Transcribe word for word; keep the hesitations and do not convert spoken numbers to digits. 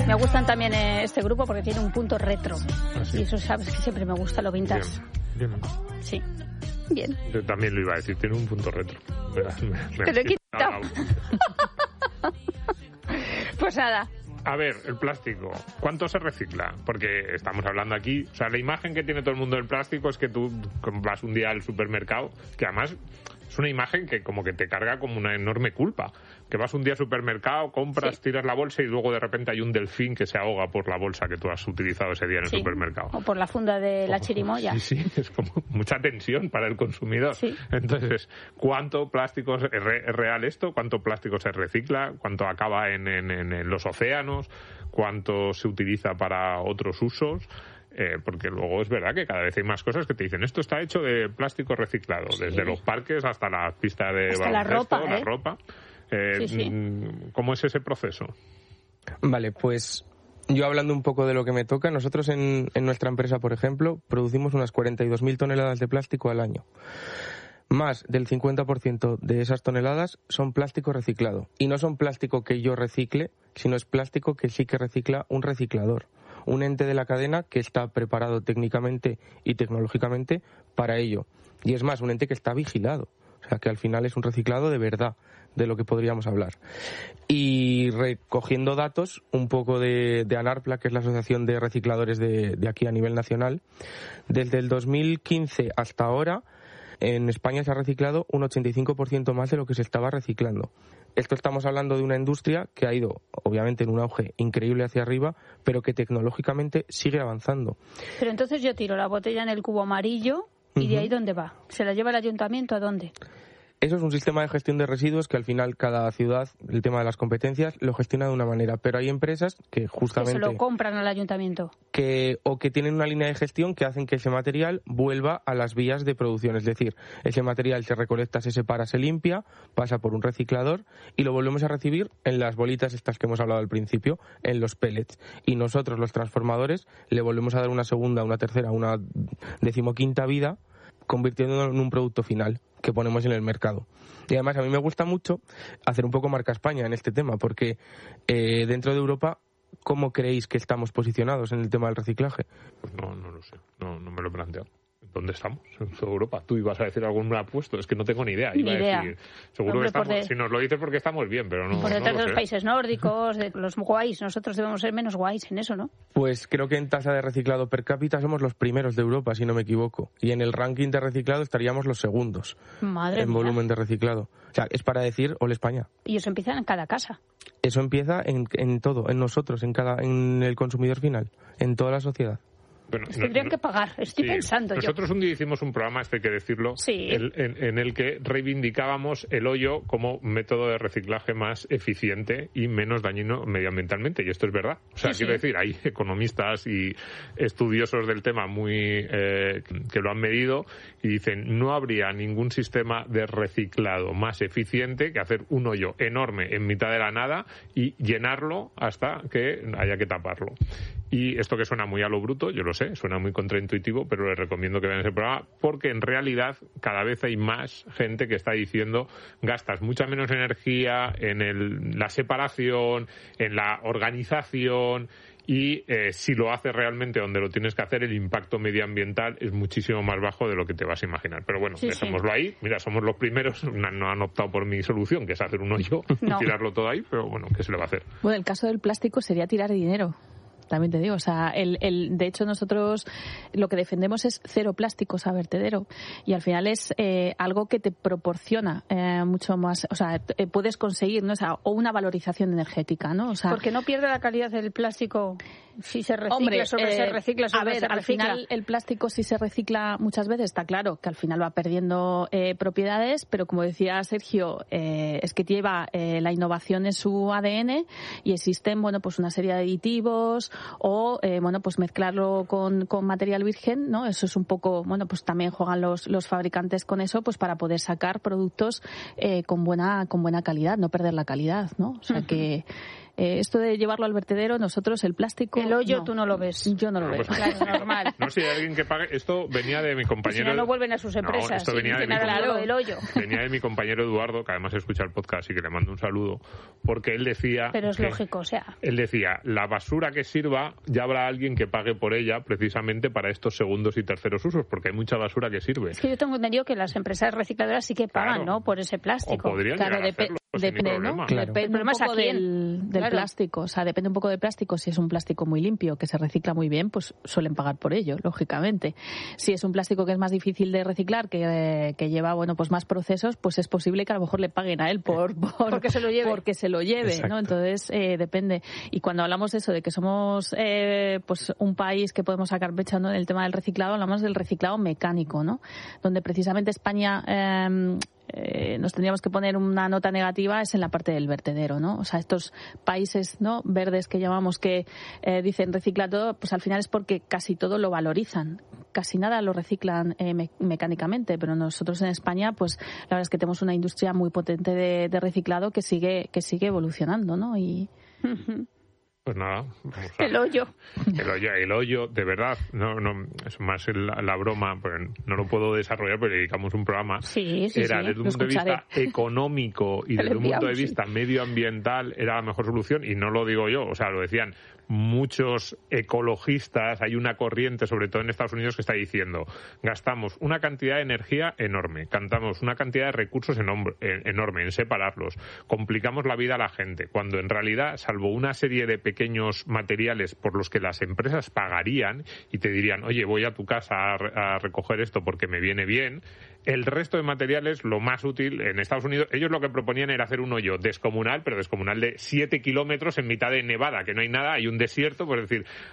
Me gustan también eh, este grupo porque tiene un punto retro. ¿Ah, sí? Y eso sabes que siempre me gusta lo vintage. Bien, bien. Sí. Bien. Yo también lo iba a decir, tiene un punto retro. Verás, me, me Te lo he quitado. Ah, Pues nada. A ver, el plástico, ¿cuánto se recicla? Porque estamos hablando aquí, o sea, la imagen que tiene todo el mundo del plástico es que tú vas un día al supermercado, que además es una imagen que como que te carga como una enorme culpa. Que vas un día al supermercado, compras, sí. tiras la bolsa y luego de repente hay un delfín que se ahoga por la bolsa que tú has utilizado ese día en el sí. supermercado. O por la funda de la o, chirimoya. Sí, sí, es como mucha tensión para el consumidor. Sí. Entonces, ¿cuánto plástico es, re, es real esto? ¿Cuánto plástico se recicla? ¿Cuánto acaba en, en, en los océanos? ¿Cuánto se utiliza para otros usos? Eh, porque luego es verdad que cada vez hay más cosas que te dicen esto está hecho de plástico reciclado, sí. desde los parques hasta la pista de hasta baloncesto, la ropa, la ¿eh? ropa. Eh, sí, sí. ¿Cómo es ese proceso? Vale, pues yo hablando un poco de lo que me toca, nosotros en, en nuestra empresa, por ejemplo, producimos unas cuarenta y dos mil toneladas de plástico al año. Más del cincuenta por ciento de esas toneladas son plástico reciclado. Y no son plástico que yo recicle, sino es plástico que sí que recicla un reciclador. Un ente de la cadena que está preparado técnicamente y tecnológicamente para ello. Y es más, un ente que está vigilado. O sea, que al final es un reciclado de verdad, de lo que podríamos hablar. Y recogiendo datos, un poco de, de ANARPLA, que es la Asociación de Recicladores de, de aquí a nivel nacional, desde el dos mil quince hasta ahora, en España se ha reciclado un ochenta y cinco por ciento más de lo que se estaba reciclando. Esto estamos hablando de una industria que ha ido, obviamente, en un auge increíble hacia arriba, pero que tecnológicamente sigue avanzando. Pero entonces yo tiro la botella en el cubo amarillo y uh-huh. ¿de ahí dónde va? ¿Se la lleva el ayuntamiento a dónde? Eso es un sistema de gestión de residuos que al final cada ciudad, el tema de las competencias, lo gestiona de una manera. Pero hay empresas que justamente... Que se lo compran al ayuntamiento. Que, o que tienen una línea de gestión que hacen que ese material vuelva a las vías de producción. Es decir, ese material se recolecta, se separa, se limpia, pasa por un reciclador y lo volvemos a recibir en las bolitas estas que hemos hablado al principio, en los pellets. Y nosotros, los transformadores, le volvemos a dar una segunda, una tercera, una decimoquinta vida, convirtiéndolo en un producto final que ponemos en el mercado. Y además a mí me gusta mucho hacer un poco marca España en este tema, porque eh, dentro de Europa, ¿cómo creéis que estamos posicionados en el tema del reciclaje? Pues no, no lo sé, no, no me lo he planteado. ¿Dónde estamos? En toda Europa. Tú ibas a decir algún apuesto, es que no tengo ni idea. Iba ni idea. A decir, seguro Hombre, que estamos, de... si nos lo dices porque estamos bien, pero no. Por detrás no de los sé. países nórdicos, de los guays, nosotros debemos ser menos guays en eso, ¿no? Pues creo que en tasa de reciclado per cápita somos los primeros de Europa, si no me equivoco. Y en el ranking de reciclado estaríamos los segundos. Madre en mía. volumen de reciclado. O sea, es para decir, hola España. Y eso empieza en cada casa. Eso empieza en, en todo, en nosotros, en cada, en el consumidor final, en toda la sociedad. Bueno, pues tendrían no, que pagar, estoy sí. pensando Nosotros yo. Nosotros un día hicimos un programa, este hay que decirlo, sí. el, en, en el que reivindicábamos el hoyo como método de reciclaje más eficiente y menos dañino medioambientalmente, y esto es verdad. O sea, sí, quiero sí. decir, hay economistas y estudiosos del tema muy eh, que lo han medido y dicen, no habría ningún sistema de reciclado más eficiente que hacer un hoyo enorme en mitad de la nada y llenarlo hasta que haya que taparlo. Y esto que suena muy a lo bruto, yo lo sé, suena muy contraintuitivo, pero les recomiendo que vean ese programa porque en realidad cada vez hay más gente que está diciendo gastas mucha menos energía en el, la separación, en la organización y eh, si lo haces realmente donde lo tienes que hacer, el impacto medioambiental es muchísimo más bajo de lo que te vas a imaginar. Pero bueno, sí, dejémoslo sí. ahí. Mira, somos los primeros, no, no han optado por mi solución, que es hacer un hoyo no. y tirarlo todo ahí, pero bueno, ¿qué se le va a hacer? Bueno, el caso del plástico sería tirar dinero. También te digo, o sea, el, el, de hecho nosotros lo que defendemos es cero plásticos a vertedero y al final es eh, algo que te proporciona eh, mucho más, o sea, eh, puedes conseguir, ¿no? O sea, o una valorización energética, ¿no? O sea, porque no pierde la calidad del plástico si se recicla, hombre, sobre eh, se recicla, sobre a ver, se al recicla. final el plástico si se recicla muchas veces está claro que al final va perdiendo eh, propiedades, pero como decía Sergio, eh, es que lleva eh, la innovación en su A D N y existen, bueno, pues una serie de aditivos o eh, bueno, pues mezclarlo con, con material virgen, ¿no? Eso es un poco, bueno, pues también juegan los, los fabricantes con eso, pues para poder sacar productos eh, con buena con buena calidad, no perder la calidad, ¿no? O sea uh-huh. que Eh, esto de llevarlo al vertedero, nosotros el plástico... El hoyo no. tú no lo ves. Yo no lo No, veo. pues, Claro, normal. No sé si hay alguien que pague. Esto venía de mi Pues compañero. si no, no vuelven a sus empresas. No, esto sí, venía de mi nada, compañero. claro, el hoyo. Venía de mi compañero Eduardo, que además escucha el podcast y que le mando un saludo, porque él decía... Pero es que, lógico, o sea... Él decía, la basura que sirva, ya habrá alguien que pague por ella precisamente para estos segundos y terceros usos, porque hay mucha basura que sirve. Es que yo tengo entendido que las empresas recicladoras sí que pagan, Claro. ¿no? Por ese O plástico. podrían Claro, llegar a depe- hacerlo sin depende, problema. ¿no? Claro. Depende El un problema es poco a quién. del, del Claro. plástico. O sea, depende un poco del plástico. Si es un plástico muy limpio, que se recicla muy bien, pues suelen pagar por ello, lógicamente. Si es un plástico que es más difícil de reciclar, que, eh, que lleva, bueno, pues más procesos, pues es posible que a lo mejor le paguen a él por, por Porque se lo lleve. Porque se lo lleve, Exacto. ¿no? Entonces, eh, depende. Y cuando hablamos de eso, de que somos eh, pues un país que podemos sacar pecho, ¿no?, en el tema del reciclado, hablamos del reciclado mecánico, ¿no? Donde precisamente España eh, eh, nos tendríamos que poner una nota negativa es en la parte del vertedero, ¿no? O sea, estos países, ¿no?, verdes que llamamos, que eh, dicen recicla todo, pues al final es porque casi todo lo valorizan. Casi nada lo reciclan eh, me- mecánicamente, pero nosotros en España, pues la verdad es que tenemos una industria muy potente de, de reciclado que sigue que sigue evolucionando, ¿no? Y Pues nada, vamos a- El hoyo. El hoyo, el hoyo, de verdad, no, no, es más la, la broma, pues no lo puedo desarrollar, pero dedicamos un programa. Sí, sí, Era sí, desde un lo punto de vista escucharé. económico y Te lo desde un punto de enviamos, sí. vista medioambiental era la mejor solución, y no lo digo yo, o sea, lo decían muchos ecologistas. Hay una corriente, sobre todo en Estados Unidos, que está diciendo: gastamos una cantidad de energía enorme, cantamos una cantidad de recursos enorme, enorme en separarlos, complicamos la vida a la gente, cuando en realidad, salvo una serie de pequeños materiales por los que las empresas pagarían y te dirían, oye, voy a tu casa a, re- a recoger esto porque me viene bien, el resto de materiales, lo más útil en Estados Unidos, ellos lo que proponían era hacer un hoyo descomunal, pero descomunal de siete kilómetros en mitad de Nevada, que no hay nada, hay un desierto, pues es decir,